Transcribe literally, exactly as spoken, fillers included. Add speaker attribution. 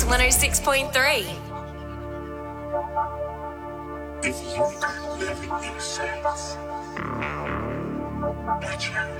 Speaker 1: Mix one oh six point three.
Speaker 2: If you could live in your sights, watch your